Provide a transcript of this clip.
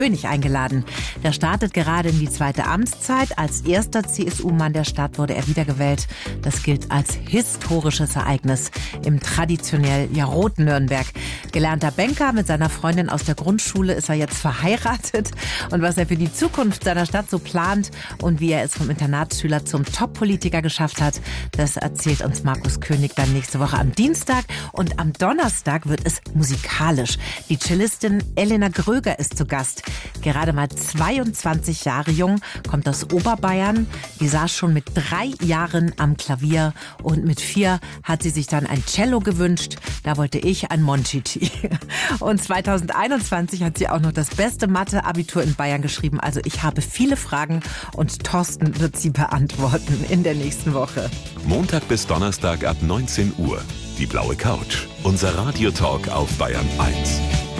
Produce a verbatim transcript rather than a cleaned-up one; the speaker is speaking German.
Bönig eingeladen. Der startet gerade in die zweite Amtszeit. Als erster C S U-Mann der Stadt wurde er wiedergewählt. Das gilt als historisches Ereignis im traditionell ja roten Nürnberg. Gelernter Banker, mit seiner Freundin aus der Grundschule ist er jetzt verheiratet. Und was er für die Zukunft seiner Stadt so plant und wie er es vom Internatsschüler zum Top-Politiker geschafft hat, das erzählt uns Markus König dann nächste Woche am Dienstag. Und am Donnerstag wird es musikalisch. Die Cellistin Elena Gröger ist zu Gast. Gerade mal zweiundzwanzig Jahre jung, kommt aus Oberbayern. Die saß schon mit drei Jahren am Klavier und mit vier hat sie sich dann ein Cello gewünscht. Da wollte ich ein Monchiti. Und zweitausendeinundzwanzig hat sie auch noch das beste Mathe-Abitur in Bayern geschrieben. Also ich habe viele Fragen und Thorsten wird sie beantworten in der nächsten Woche. Montag bis Donnerstag ab neunzehn Uhr. Die blaue Couch. Unser Radiotalk auf Bayern eins.